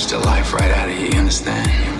punched the life right out of you, you understand?